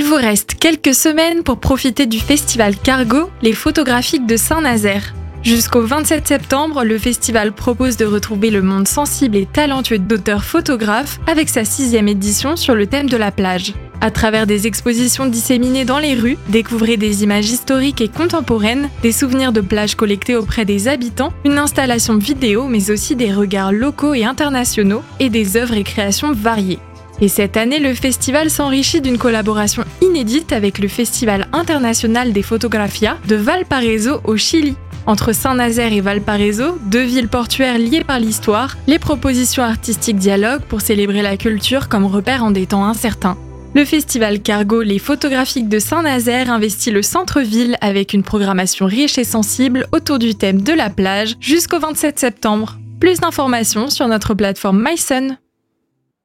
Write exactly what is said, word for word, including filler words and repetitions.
Il vous reste quelques semaines pour profiter du festival Cargo, les photographiques de Saint-Nazaire. Jusqu'au vingt-sept septembre, le festival propose de retrouver le monde sensible et talentueux d'auteurs photographes avec sa sixième édition sur le thème de la plage. À travers des expositions disséminées dans les rues, découvrez des images historiques et contemporaines, des souvenirs de plages collectés auprès des habitants, une installation vidéo mais aussi des regards locaux et internationaux et des œuvres et créations variées. Et cette année, le festival s'enrichit d'une collaboration inédite avec le Festival international des Fotografias de Valparaiso au Chili. Entre Saint-Nazaire et Valparaiso, deux villes portuaires liées par l'histoire, les propositions artistiques dialoguent pour célébrer la culture comme repère en des temps incertains. Le festival Cargo, les photographiques de Saint-Nazaire investit le centre-ville avec une programmation riche et sensible autour du thème de la plage jusqu'au vingt-sept septembre. Plus d'informations sur notre plateforme mysun.